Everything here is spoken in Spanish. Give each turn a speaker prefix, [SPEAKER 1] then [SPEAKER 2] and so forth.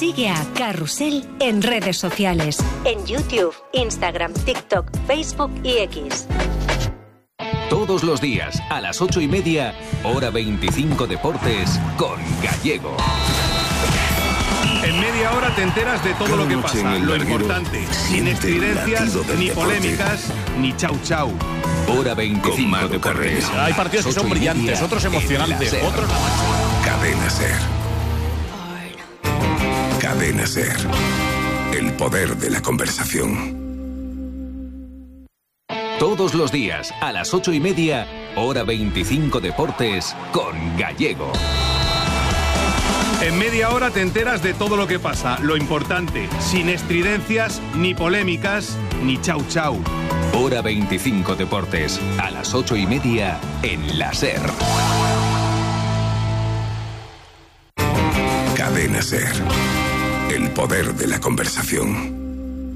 [SPEAKER 1] Sigue a Carrusel en redes sociales. En YouTube, Instagram, TikTok, Facebook y X.
[SPEAKER 2] Todos los días, a las 8:30, hora 25 Deportes, con Gallego.
[SPEAKER 3] En media hora te enteras de todo lo que pasa, lo importante, sin estridencias, ni polémicas, ni chau chau.
[SPEAKER 2] Hora 25 Deportes.
[SPEAKER 4] Hay partidos que son brillantes, otros emocionantes, otros...
[SPEAKER 5] Cadena SER. Cadena SER. El poder de la conversación.
[SPEAKER 2] Todos los días, a las 8:30, hora 25 Deportes, con Gallego.
[SPEAKER 3] En media hora te enteras de todo lo que pasa, lo importante, sin estridencias, ni polémicas, ni chau chau.
[SPEAKER 2] Hora 25 Deportes, a las 8:30, en la SER.
[SPEAKER 5] Cadena SER. El poder de la conversación.